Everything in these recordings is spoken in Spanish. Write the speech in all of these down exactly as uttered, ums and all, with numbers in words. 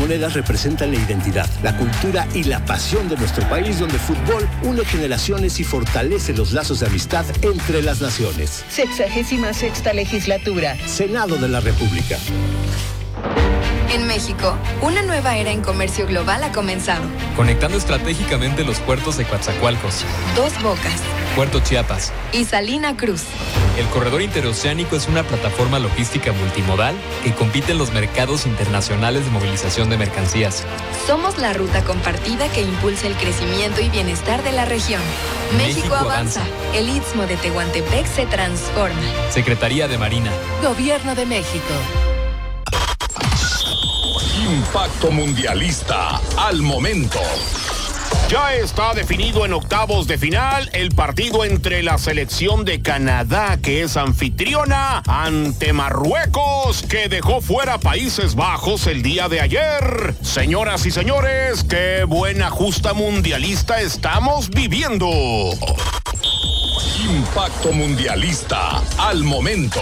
monedas representan la identidad, la cultura y la pasión de nuestro país, donde el fútbol une generaciones y fortalece los lazos de amistad entre las naciones. Sexagésima sexta legislatura. Senado de la República. En México, una nueva era en comercio global ha comenzado. Conectando estratégicamente los puertos de Coatzacoalcos, Dos Bocas, Puerto Chiapas y Salina Cruz. El corredor interoceánico es una plataforma logística multimodal que compite en los mercados internacionales de movilización de mercancías. Somos la ruta compartida que impulsa el crecimiento y bienestar de la región. México, México avanza. avanza. El Istmo de Tehuantepec se transforma. Secretaría de Marina. Gobierno de México. Impacto Mundialista al momento. Ya está definido en octavos de final el partido entre la selección de Canadá, que es anfitriona, ante Marruecos, que dejó fuera a Países Bajos el día de ayer. Señoras y señores, qué buena justa mundialista estamos viviendo. Impacto Mundialista al momento.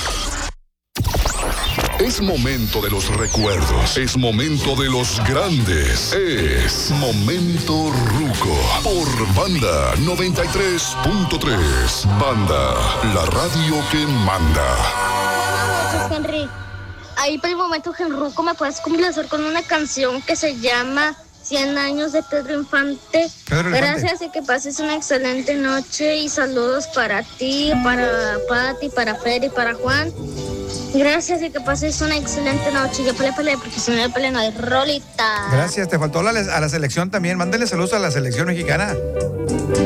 Es momento de los recuerdos, es momento de los grandes, es Momento Ruco por Banda noventa y tres punto tres. Banda, la radio que manda. Buenas noches, Henry. Ahí por el momento, Henruco, ¿me puedes complacer con una canción que se llama cien años de Pedro Infante? Pedro Infante. Gracias y que pases una excelente noche y saludos para ti, para Pati, para Fer y para Juan. Gracias y que pases una excelente noche. Yo peleé, peleé, porque si no le peleé no hay rolita. Gracias, te faltó la, a la selección también. Mándale saludos a la selección mexicana.